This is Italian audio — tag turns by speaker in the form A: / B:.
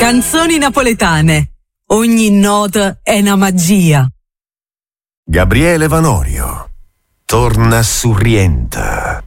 A: Canzoni napoletane. Ogni nota è una magia.
B: Gabriele Vanorio torna su Rienta.